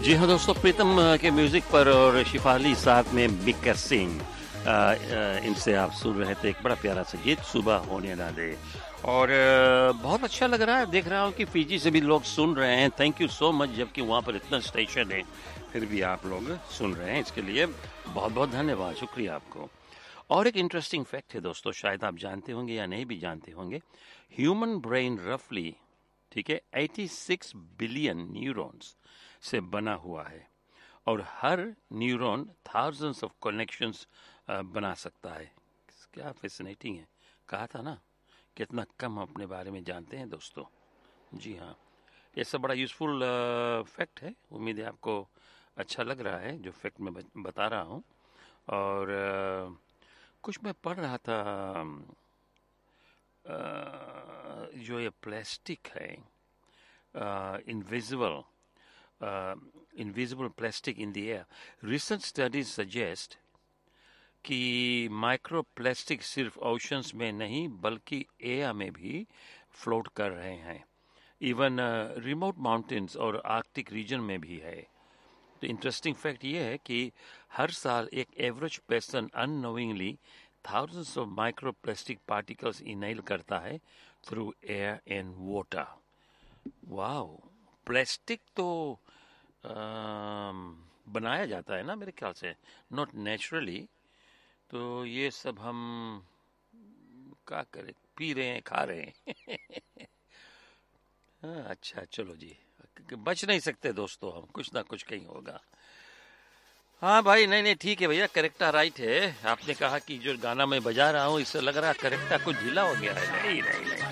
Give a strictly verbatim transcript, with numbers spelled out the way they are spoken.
जी हाँ दोस्तों, प्रीतम अ, के म्यूजिक पर और शिफाली साथ में मिक्का सिंह, अ, अ, इनसे आप सुन रहे थे एक बड़ा प्यारा सा गीत सुबह होने ना दे। और अ, बहुत अच्छा लग रहा है, देख रहा हूँ कि फीजी से भी लोग सुन रहे हैं। थैंक यू सो मच, जबकि वहाँ पर इतना स्टेशन है फिर भी आप लोग सुन रहे हैं, इसके लिए बहुत बहुत धन्यवाद, शुक्रिया आपको। और एक इंटरेस्टिंग फैक्ट है दोस्तों, शायद आप जानते होंगे या नहीं भी जानते होंगे। ह्यूमन ब्रेन रफली, ठीक है, छियासी बिलियन न्यूरॉन्स से बना हुआ है और हर न्यूरॉन थाउजेंड्स ऑफ कनेक्शंस बना सकता है। क्या फैसिनेटिंग है, कहा था ना, कितना कम अपने बारे में जानते हैं दोस्तों। जी हाँ, ये सब बड़ा यूज़फुल फैक्ट है। उम्मीद है आपको अच्छा लग रहा है जो फैक्ट मैं बता रहा हूँ। और uh, कुछ मैं पढ़ रहा था, uh, जो ये प्लास्टिक है, invisible uh, invisible plastic in the air. Recent studies suggest कि माइक्रो प्लास्टिक सिर्फ ओशंस में नहीं बल्कि एयर में भी फ्लोट कर रहे हैं। इवन रिमोट माउंटेन्स और आर्कटिक रीजन में भी है। तो इंटरेस्टिंग फैक्ट ये है कि हर साल एक average person unknowingly thousands of micro plastic particles inhale करता है through air and water. Wow, plastic तो अम, बनाया जाता है ना मेरे ख्याल से, नॉट नेचुरली। तो ये सब हम क्या करें, पी रहे हैं, खा रहे हैं। हाँ, अच्छा चलो जी, बच नहीं सकते दोस्तों, हम कुछ ना कुछ कहीं होगा। हाँ भाई, नहीं नहीं ठीक है भैया, करेक्टा राइट है। आपने कहा कि जो गाना मैं बजा रहा हूँ इससे लग रहा है करेक्टा कुछ ढीला हो गया है। नहीं नहीं नहीं,